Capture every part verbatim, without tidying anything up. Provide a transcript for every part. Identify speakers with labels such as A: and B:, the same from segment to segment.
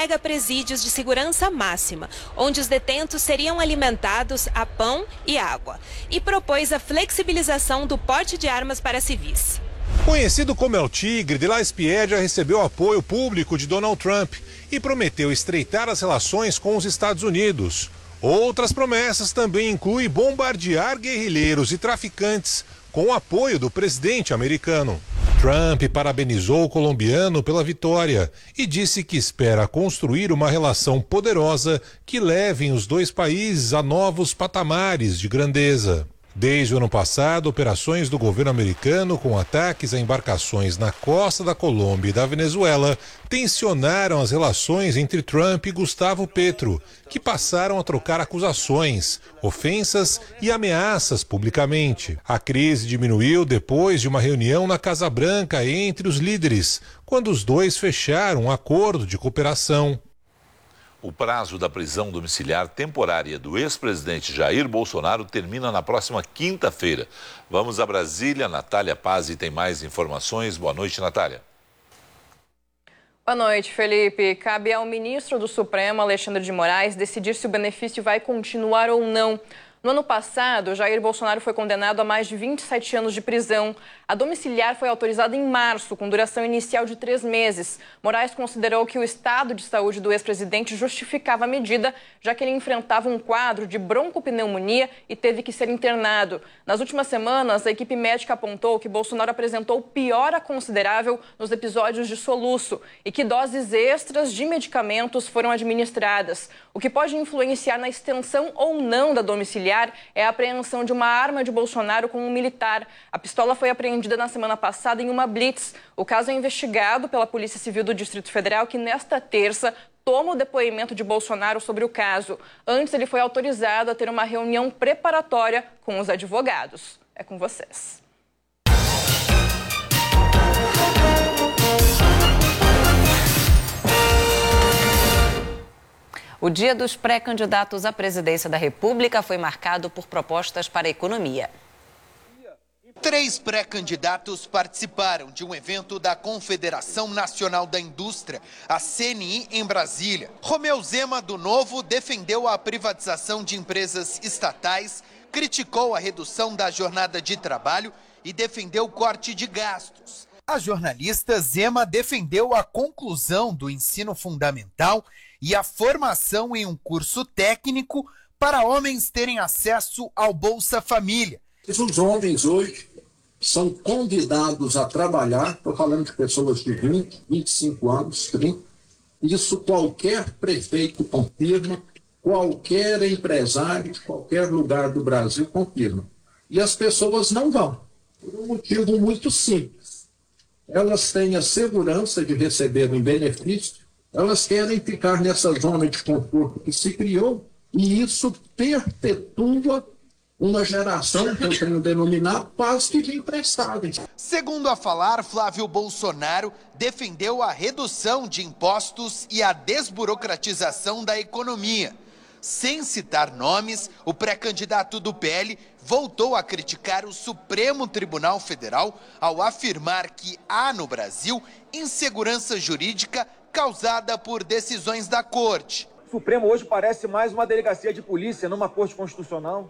A: prega presídios de segurança máxima, onde os detentos seriam alimentados a pão e água, e propôs a flexibilização do porte de armas para civis.
B: Conhecido como El Tigre, de la Spiedja recebeu apoio público de Donald Trump e prometeu estreitar as relações com os Estados Unidos. Outras promessas também incluem bombardear guerrilheiros e traficantes com o apoio do presidente americano. Trump parabenizou o colombiano pela vitória e disse que espera construir uma relação poderosa que leve os dois países a novos patamares de grandeza. Desde o ano passado, operações do governo americano com ataques a embarcações na costa da Colômbia e da Venezuela tensionaram as relações entre Trump e Gustavo Petro, que passaram a trocar acusações, ofensas e ameaças publicamente. A crise diminuiu depois de uma reunião na Casa Branca entre os líderes, quando os dois fecharam um acordo de cooperação.
C: O prazo da prisão domiciliar temporária do ex-presidente Jair Bolsonaro termina na próxima quinta-feira. Vamos a Brasília. Natália Pazzi tem mais informações. Boa noite, Natália.
D: Boa noite, Felipe. Cabe ao ministro do Supremo, Alexandre de Moraes, decidir se o benefício vai continuar ou não. No ano passado, Jair Bolsonaro foi condenado a mais de vinte e sete anos de prisão. A domiciliar foi autorizada em março, com duração inicial de três meses. Moraes considerou que o estado de saúde do ex-presidente justificava a medida, já que ele enfrentava um quadro de broncopneumonia e teve que ser internado. Nas últimas semanas, a equipe médica apontou que Bolsonaro apresentou piora considerável nos episódios de soluço e que doses extras de medicamentos foram administradas, o que pode influenciar na extensão ou não da domiciliar é a apreensão de uma arma de Bolsonaro com um militar. A pistola foi apreendida na semana passada em uma blitz. O caso é investigado pela Polícia Civil do Distrito Federal, que nesta terça toma o depoimento de Bolsonaro sobre o caso. Antes, ele foi autorizado a ter uma reunião preparatória com os advogados. É com vocês.
E: O dia dos pré-candidatos à presidência da República foi marcado por propostas para a economia.
F: Três pré-candidatos participaram de um evento da Confederação Nacional da Indústria, a C N I, em Brasília. Romeu Zema, do Novo, defendeu a privatização de empresas estatais, criticou a redução da jornada de trabalho e defendeu o corte de gastos.
G: A jornalista Zema defendeu a conclusão do ensino fundamental e a formação em um curso técnico para homens terem acesso ao Bolsa Família.
H: Os homens hoje são convidados a trabalhar, estou falando de pessoas de vinte, vinte e cinco anos, trinta, isso qualquer prefeito confirma, qualquer empresário de qualquer lugar do Brasil confirma. E as pessoas não vão, por um motivo muito simples. Elas têm a segurança de receber um benefício, elas querem ficar nessa zona de conforto que se criou, e isso perpetua uma geração que eu tenho denominado quase que de emprestados.
F: Segundo a falar, Flávio Bolsonaro defendeu a redução de impostos e a desburocratização da economia. Sem citar nomes, o pré-candidato do P L voltou a criticar o Supremo Tribunal Federal ao afirmar que há no Brasil insegurança jurídica causada por decisões da Corte.
I: O Supremo hoje parece mais uma delegacia de polícia numa Corte Constitucional.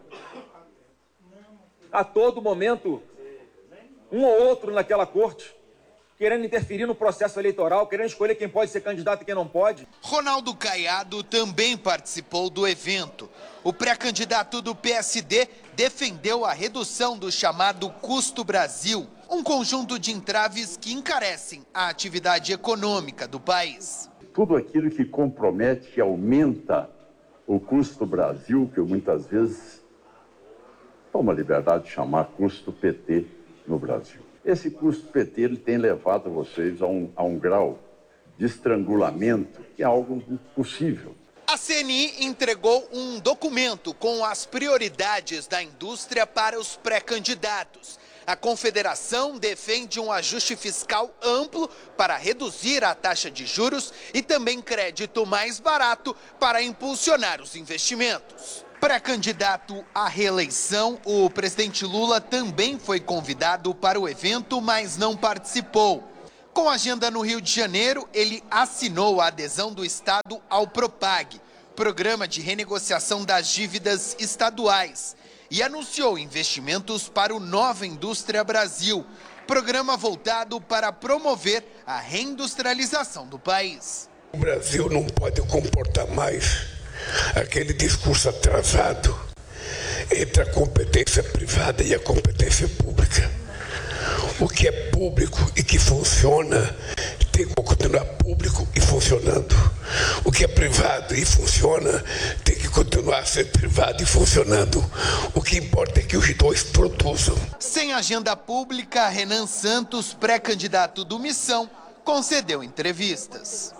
I: A todo momento, um ou outro naquela corte, querendo interferir no processo eleitoral, querendo escolher quem pode ser candidato e quem não pode.
F: Ronaldo Caiado também participou do evento. O pré-candidato do P S D defendeu a redução do chamado Custo Brasil, um conjunto de entraves que encarecem a atividade econômica do país.
J: Tudo aquilo que compromete, que aumenta o custo Brasil, que eu muitas vezes tomo a liberdade de chamar custo P T no Brasil. Esse custo P T ele tem levado vocês a um, a um grau de estrangulamento que é algo impossível.
F: A C N I entregou um documento com as prioridades da indústria para os pré-candidatos. A Confederação defende um ajuste fiscal amplo para reduzir a taxa de juros e também crédito mais barato para impulsionar os investimentos. Pré-candidato à reeleição, o presidente Lula também foi convidado para o evento, mas não participou. Com agenda no Rio de Janeiro, ele assinou a adesão do Estado ao Propag, Programa de Renegociação das Dívidas Estaduais, e anunciou investimentos para o Nova Indústria Brasil, programa voltado para promover a reindustrialização do país.
K: O Brasil não pode comportar mais aquele discurso atrasado entre a competência privada e a competência pública. O que é público e que funciona tem que continuar público e funcionando. O que é privado e funciona tem que continuar sendo privado e funcionando. O que importa é que os dois produzam.
F: Sem agenda pública, Renan Santos, pré-candidato do Missão, concedeu entrevistas.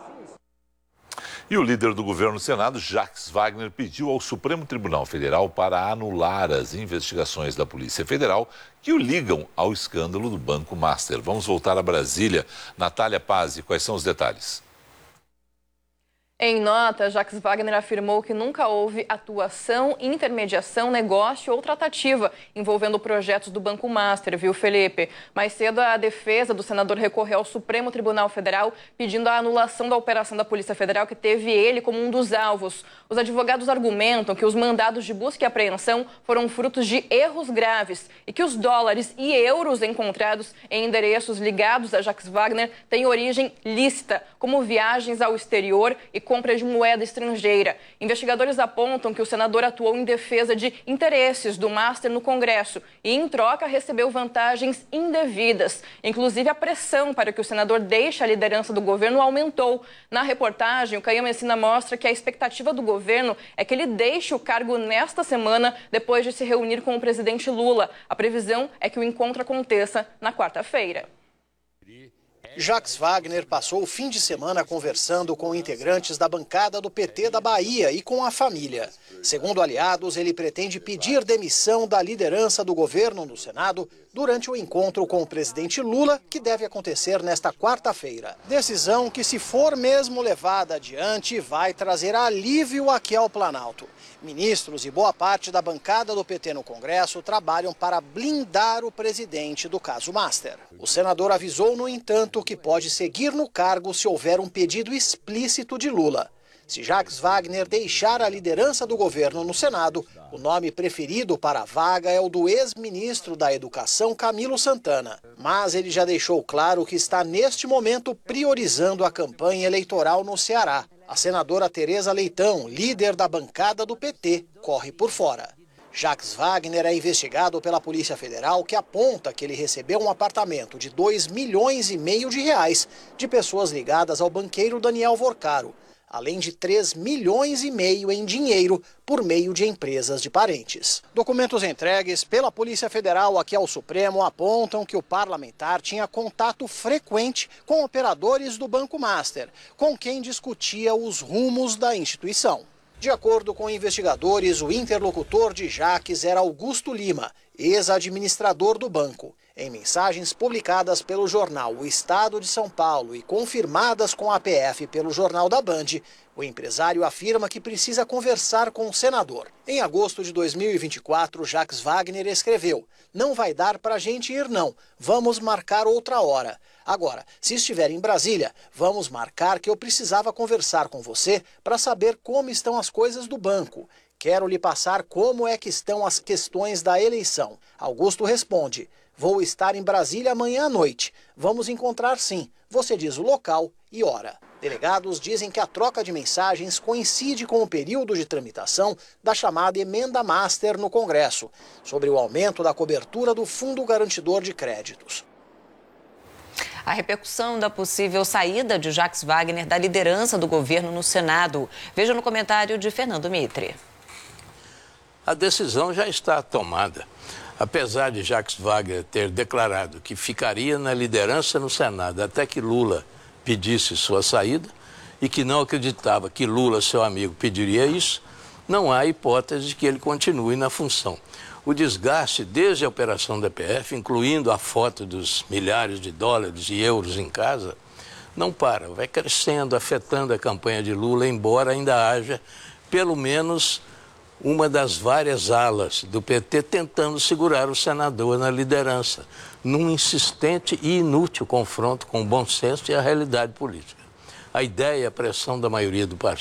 C: E o líder do governo no Senado, Jacques Wagner, pediu ao Supremo Tribunal Federal para anular as investigações da Polícia Federal que o ligam ao escândalo do Banco Master. Vamos voltar a Brasília. Natália Pazzi, quais são os detalhes?
D: Em nota, Jacques Wagner afirmou que nunca houve atuação, intermediação, negócio ou tratativa envolvendo projetos do Banco Master, viu, Felipe? Mais cedo, a defesa do senador recorreu ao Supremo Tribunal Federal pedindo a anulação da operação da Polícia Federal que teve ele como um dos alvos. Os advogados argumentam que os mandados de busca e apreensão foram frutos de erros graves e que os dólares e euros encontrados em endereços ligados a Jacques Wagner têm origem lícita, como viagens ao exterior e compra de moeda estrangeira. Investigadores apontam que o senador atuou em defesa de interesses do Master no Congresso e, em troca, recebeu vantagens indevidas. Inclusive, a pressão para que o senador deixe a liderança do governo aumentou. Na reportagem, o Caio Messina mostra que a expectativa do governo é que ele deixe o cargo nesta semana, depois de se reunir com o presidente Lula. A previsão é que o encontro aconteça na quarta-feira.
L: Jacques Wagner passou o fim de semana conversando com integrantes da bancada do P T da Bahia e com a família. Segundo aliados, ele pretende pedir demissão da liderança do governo no Senado durante o encontro com o presidente Lula, que deve acontecer nesta quarta-feira. Decisão que, se for mesmo levada adiante, vai trazer alívio aqui ao Planalto. Ministros e boa parte da bancada do P T no Congresso trabalham para blindar o presidente do caso Master. O senador avisou, no entanto, que pode seguir no cargo se houver um pedido explícito de Lula. Se Jacques Wagner deixar a liderança do governo no Senado, o nome preferido para a vaga é o do ex-ministro da Educação, Camilo Santana. Mas ele já deixou claro que está, neste momento, priorizando a campanha eleitoral no Ceará. A senadora Tereza Leitão, líder da bancada do P T, corre por fora. Jacques Wagner é investigado pela Polícia Federal, que aponta que ele recebeu um apartamento de dois milhões e meio de reais de pessoas ligadas ao banqueiro Daniel Vorcaro, além de três milhões e meio em dinheiro por meio de empresas de parentes. Documentos entregues pela Polícia Federal aqui ao Supremo apontam que o parlamentar tinha contato frequente com operadores do Banco Master, com quem discutia os rumos da instituição. De acordo com investigadores, o interlocutor de Jacques era Augusto Lima, ex-administrador do banco. Em mensagens publicadas pelo jornal O Estado de São Paulo e confirmadas com a P F pelo Jornal da Band, o empresário afirma que precisa conversar com o senador. Em agosto de dois mil e vinte e quatro, Jacques Wagner escreveu: "Não vai dar para a gente ir não, vamos marcar outra hora. Agora, se estiver em Brasília, vamos marcar que eu precisava conversar com você para saber como estão as coisas do banco. Quero lhe passar como é que estão as questões da eleição." Augusto responde: "Vou estar em Brasília amanhã à noite. Vamos encontrar sim. Você diz o local e hora." Delegados dizem que a troca de mensagens coincide com o período de tramitação da chamada Emenda Master no Congresso, sobre o aumento da cobertura do Fundo Garantidor de Créditos.
E: A repercussão da possível saída de Jacques Wagner da liderança do governo no Senado. Veja no comentário de Fernando Mitre.
K: A decisão já está tomada. Apesar de Jacques Wagner ter declarado que ficaria na liderança no Senado até que Lula pedisse sua saída e que não acreditava que Lula, seu amigo, pediria isso, não há hipótese de que ele continue na função. O desgaste desde a operação da P F, incluindo a foto dos milhares de dólares e euros em casa, não para, vai crescendo, afetando a campanha de Lula, embora ainda haja pelo menos uma das várias alas do P T tentando segurar o senador na liderança, num insistente e inútil confronto com o bom senso e a realidade política. A ideia e a pressão da maioria do partido